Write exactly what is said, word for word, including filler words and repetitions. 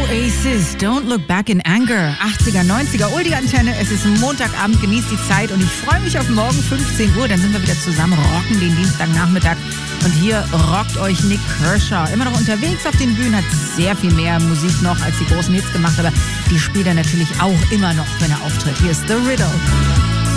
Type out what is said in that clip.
Oasis, Don't Look Back in Anger. achtziger, neunziger, Uli Antenne. Es ist Montagabend, genießt die Zeit und ich freue mich auf morgen fünfzehn Uhr. Dann sind wir wieder zusammen, rocken den Dienstagnachmittag. Und hier rockt euch Nick Kershaw. Immer noch unterwegs auf den Bühnen, hat sehr viel mehr Musik noch als die großen Hits gemacht, aber die spielt er natürlich auch immer noch, wenn er auftritt. Hier ist The Riddle.